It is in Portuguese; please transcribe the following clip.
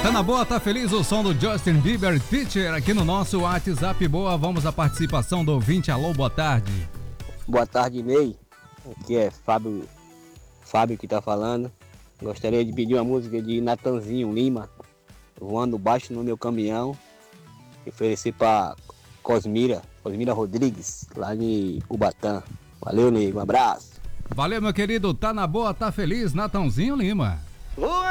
Tá na boa, tá feliz o som do Justin Bieber Teacher aqui no nosso WhatsApp. Boa, vamos à participação do ouvinte. Alô, boa tarde. Boa tarde, Ney. Aqui é Fábio que tá falando. Gostaria de pedir uma música de Natanzinho Lima, Voando Baixo no Meu Caminhão, e oferecer pra Cosmira Rodrigues, lá de Ubatã. Valeu, Ney, um abraço. Valeu, meu querido, tá na boa, tá feliz, Natanzinho Lima. Voando